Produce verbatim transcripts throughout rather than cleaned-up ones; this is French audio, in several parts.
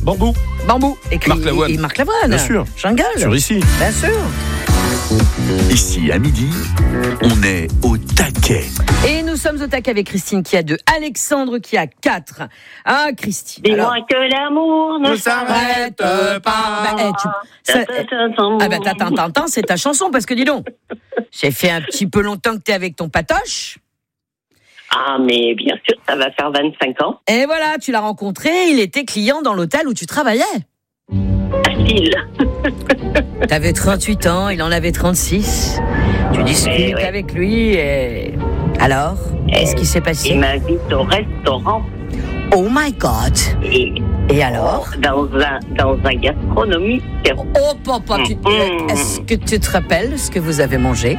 Bambou. Bambou. Écrit, Marc Lavoine. Et Marc Lavoine. Bien sûr. Jungle. Sur ici. Bien sûr. Ici, à midi, on est au taquet. Et nous sommes au taquet avec Christine qui a deux, Alexandre qui a quatre. Ah, Christine. Dis-moi alors... que l'amour ne Ne s'arrête s'arrête pas. Bah, eh, tu... ça... Ah bah t'attends, t'attends, c'est ta chanson parce que dis donc, j'ai fait un petit peu longtemps que t'es avec ton patoche. Ah, mais bien sûr, ça va faire vingt-cinq ans. Et voilà, tu l'as rencontré, il était client dans l'hôtel où tu travaillais. Facile. T'avais trente-huit ans, il en avait trente-six. Tu discutes Eh ouais. avec lui et... Alors, qu'est-ce qui s'est Il passé? m'invite au restaurant. Oh my God. Et Et alors? dans un, dans un gastronomique. Oh papa, tu... Mmh. est-ce que tu te rappelles ce que vous avez mangé?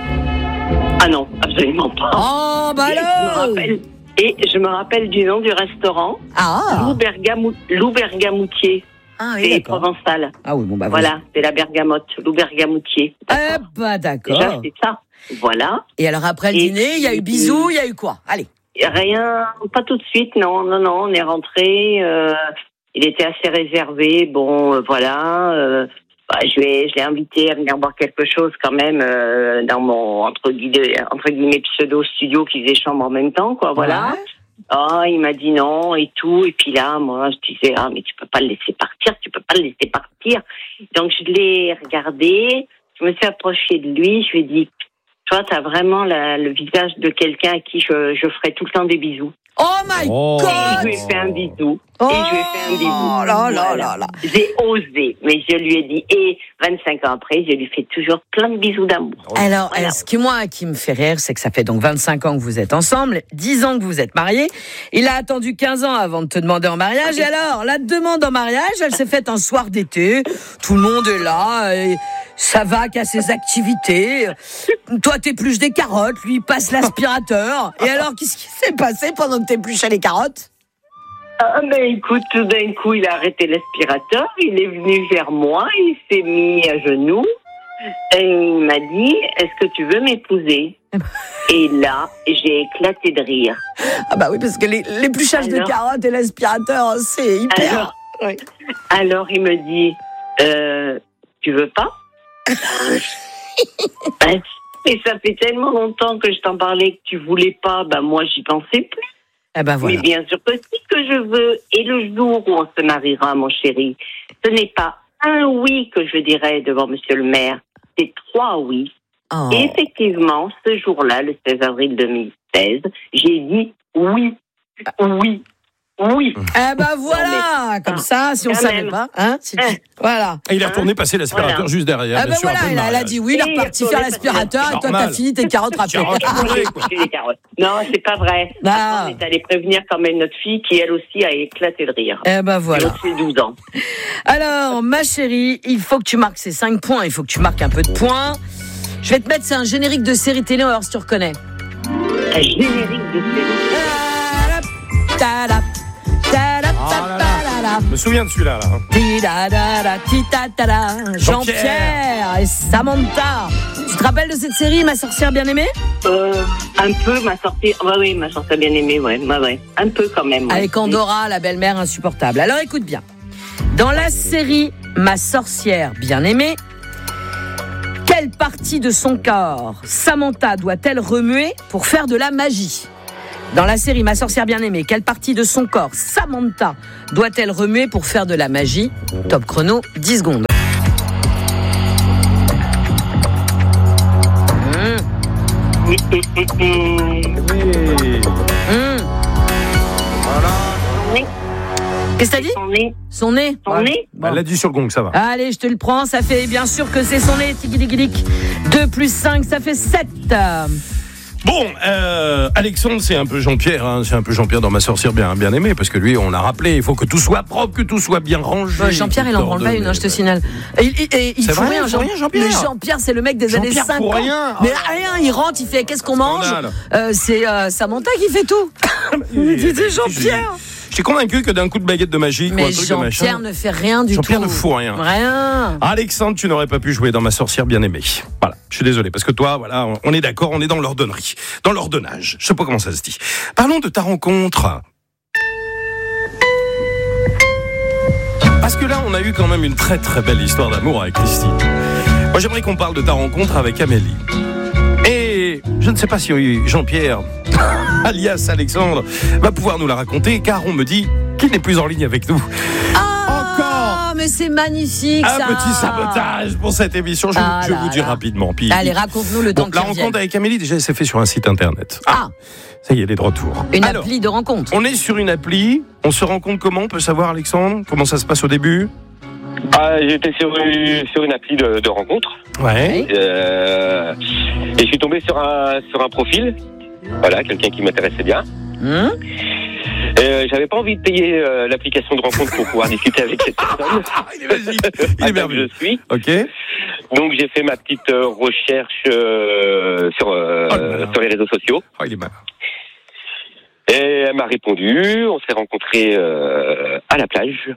Ah non, absolument pas. Oh bah Et je me alors! rappelle, et je me rappelle du nom du restaurant. Ah! Lou, Bergamou, Lou Bergamoutier. Ah oui, C'est d'accord. provençal. Ah oui, bon bah Voilà, c'est la bergamote. Lou Bergamoutier. Eh D'accord. bah Déjà, d'accord. c'est ça. Voilà. Et alors après le Et dîner, il y a eu puis- bisous, il y a eu quoi? Allez. Rien, pas tout de suite, non, non, non, on est rentré. Euh, il était assez réservé. Bon, euh, voilà. Euh, bah, je l'ai, je l'ai invité à venir boire quelque chose quand même euh, dans mon entre guillemets, entre guillemets pseudo studio qui faisait chambre en même temps, quoi. Voilà. Ouais. Ah, il m'a dit non et tout. Et puis là, moi, je disais ah mais tu peux pas le laisser partir, tu peux pas le laisser partir. Donc je l'ai regardé. Je me suis approchée de lui. Je lui ai dit toi, t'as vraiment la, le visage de quelqu'un à qui je, je ferai tout le temps des bisous. Oh my Oh. Et je God! lui ai fait un bisou. Oh Et je lui ai fait un bisou. là là Voilà. là là. J'ai osé, mais je lui ai dit. Et vingt-cinq ans après, je lui fais toujours plein de bisous d'amour. Alors, Voilà. euh, ce qui moi qui me fait rire, c'est que ça fait donc vingt-cinq ans que vous êtes ensemble, dix ans que vous êtes mariés. Il a attendu quinze ans avant de te demander en mariage. Et alors, la demande en mariage, elle s'est faite un soir d'été. Tout le monde est là. Et ça va qu'à ses activités. Toi, t'épluches des carottes, lui il passe l'aspirateur. Et alors, qu'est-ce qui s'est passé pendant que t'épluchais les carottes? Ah, ben écoute, tout d'un coup, il a arrêté l'aspirateur. Il est venu vers moi. Il s'est mis à genoux. Et il m'a dit, est-ce que tu veux m'épouser? Et là, j'ai éclaté de rire. Ah bah oui, parce que les- l'épluchage de Alors carottes et l'aspirateur, c'est hyper... Alors, Oui. alors il me dit, euh, tu veux pas? Ben, et ça fait tellement longtemps que je t'en parlais que tu voulais pas, ben moi j'y pensais plus. Eh ben voilà. Mais bien sûr que si que je veux. Et le jour où on se mariera, mon chéri, ce n'est pas un oui que je dirai devant monsieur le maire, c'est trois oui. Oh. Et effectivement, ce jour-là, le seize avril deux mille seize, j'ai dit oui, oui, oui. Eh ben voilà, comme ça, si on Quand savait même. pas, hein, si tu- Hein. voilà. Et il est retourné passer l'aspirateur Voilà. juste derrière. Ah bien ben sûr, voilà, après le elle a, elle a mariage. dit oui, il est Et reparti il faire retourne l'aspirateur et toi normal. t'as fini tes carottes râpées. Carottes râpées, quoi. J'ai des carottes. Non, c'est pas vrai. Ah. On est allé prévenir quand même notre fille qui, elle aussi, a éclaté de rire. Eh ben voilà. Elle a aussi douze ans. Alors, ma chérie, il faut que tu marques ces cinq points, il faut que tu marques un peu de points. Je vais te mettre, c'est un générique de série télé, on va voir si tu reconnais. Un générique de série. Ta-da, ta-da, Ah là là. ta-da, Je me souviens de celui-là. Là. ti-da-da-da, ti-ta-ta-da. Jean-Pierre et Samantha. Tu te rappelles de cette série, Ma sorcière bien-aimée? Euh, un peu, ma sortie. Ouais, oui, ma sortie bien aimée, ouais, ouais, ouais. Un peu quand même. Ouais. Avec Andorra, la belle-mère insupportable. Alors écoute bien. Dans la série Ma sorcière bien-aimée, quelle partie de son corps Samantha doit-elle remuer pour faire de la magie? Dans la série Ma sorcière bien-aimée, quelle partie de son corps Samantha doit-elle remuer pour faire de la magie? Top chrono, dix secondes. Mmh. Oui. Mmh. Son nez, Qu'est-ce que t'as dit? son nez, Son nez. son Ouais. nez. Bon. Elle l'a dit sur le gong, ça va. Allez, je te le prends, ça fait bien sûr que c'est son nez, tigidigidic. deux plus cinq, ça fait sept. Bon, euh, Alexandre, c'est un peu Jean-Pierre, hein, c'est un peu Jean-Pierre dans Ma sorcière bien, bien aimée, parce que lui, on l'a rappelé, il faut que tout soit propre, que tout soit bien rangé. Ouais, Jean-Pierre, il en branle pas une, hein, je te signale. Et, il- et- et il C'est faut vrai, rien, il faut Jean- rien, Jean-Pierre. Mais Jean-Pierre, c'est le mec des années Jean-Pierre cinquante. pour rien. Mais Oh là rien, il rentre, il fait qu'est-ce qu'on mange. Scandale. Euh, C'est euh, Samantha qui fait tout. C'est Jean-Pierre. J'étais convaincu que d'un coup de baguette de magie, ou un Mais truc de Jean-Pierre machin. ne fait rien du tout. Jean-Pierre ne fout rien. Rien. Alexandre, tu n'aurais pas pu jouer dans Ma sorcière bien aimée. Voilà, je suis désolé, parce que toi, voilà, on- on est d'accord, on est dans l'ordonnerie, dans l'ordonnage. Je sais pas comment ça se dit. Parlons de ta rencontre. Parce que que là, on a eu quand même une très très belle histoire d'amour avec Christine. Moi, j'aimerais qu'on parle de ta rencontre avec Amélie. Et je ne sais pas si Jean-Pierre, alias Alexandre, va pouvoir nous la raconter, car on me dit qu'il n'est plus en ligne avec nous. Ah, mais c'est magnifique, Un ça. petit sabotage pour cette émission, je, Ah je là vous dis là. rapidement. Puis, Allez, raconte-nous le temps bon, qu'il la revienne. rencontre avec Amélie, déjà, elle s'est fait sur un site internet. Ah, Ça y est, elle est de retour. une Alors, appli de rencontre. on est sur une appli, on se rend compte comment, on peut savoir, Alexandre, comment ça se passe au début? Ah, j'étais sur une, sur une appli de, de rencontre. Ouais. Euh, et je suis tombé sur un, sur un profil. Voilà, quelqu'un qui m'intéressait bien. Hum Euh, j'avais pas envie de payer euh, l'application de rencontre pour pouvoir discuter avec cette personne. Il est magique, il est Ah, merveilleux. je suis. Ok. Donc j'ai fait ma petite euh, recherche euh, sur, euh, Oh là là. sur les réseaux sociaux. Oh, il est malin. Et elle m'a répondu. On s'est rencontrés euh, à la plage.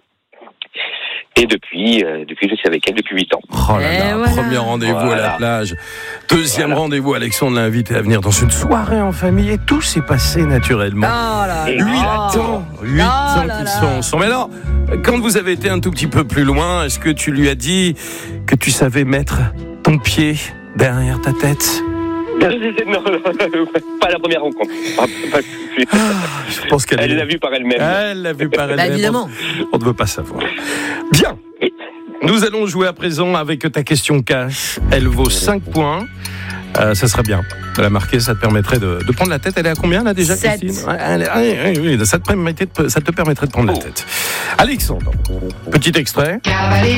Et depuis, euh, depuis, je suis avec elle depuis huit ans. Oh là Et là, voilà. premier rendez-vous à la Voilà. plage. Deuxième Voilà. rendez-vous, Alexandre l'a invité à venir dans une soirée en famille et tout s'est passé naturellement. Oh là Et là. Huit ans, huit Oh ans là qu'ils là. sont ensemble. Mais alors, quand vous avez été un tout petit peu plus loin, est-ce que tu lui as dit que tu savais mettre ton pied derrière ta tête? Non, pas la première rencontre. Pas- pas tout de suite. Je pense qu'elle Elle l'a vu par elle-même. Elle l'a vu par Bah, elle-même. évidemment. On ne veut pas savoir. Bien. Nous allons jouer à présent avec ta question cash. Elle vaut cinq points. Euh, ça serait bien de la marquer. Ça te permettrait de, de prendre la tête. Elle est à combien là déjà, Sept. Christine? Ouais, elle est- oui, oui, oui, ça, te permettrait de, ça te permettrait de prendre la tête. Alexandre, petit extrait. Cavaler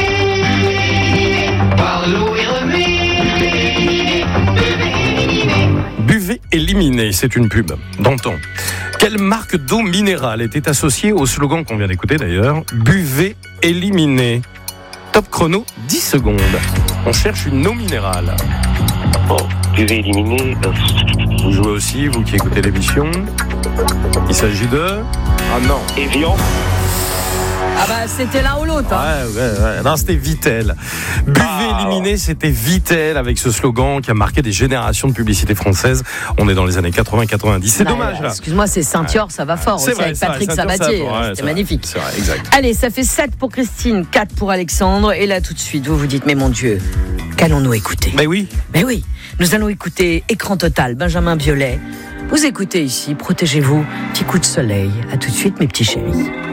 gigoté, boire de l'eau et remuer, Buvez éliminé, c'est une pub d'antan. Quelle marque d'eau minérale était associée au slogan qu'on vient d'écouter d'ailleurs? Buvez éliminé. Top chrono, dix secondes. On cherche une eau minérale. Bon, tu vas éliminer. Vous jouez aussi, vous qui écoutez l'émission. Il s'agit de... Ah non. Evian. Ah bah c'était l'un ou l'autre. Hein. Ouais, ouais, ouais. Non, c'était Vitel. Buvez Ah. éliminé, c'était Vitel avec ce slogan qui a marqué des générations de publicité française. On est dans les années quatre-vingts quatre-vingt-dix. C'est Bah, dommage là. Excuse-moi, c'est Saint-Yor, ça va fort C'est aussi vrai, avec c'est vrai, Patrick ça tourne, ça Sabatier. tourne, ouais, C'était c'est vrai. magnifique. C'est vrai, exact. Allez, ça fait sept pour Christine, quatre pour Alexandre. Et là, tout de suite, vous vous dites, mais mon Dieu, qu'allons-nous écouter? Mais oui. Mais oui, nous allons écouter Écran Total, Benjamin Biolay. Vous écoutez ici, protégez-vous, petit coup de soleil. À tout de suite, mes petits chéris.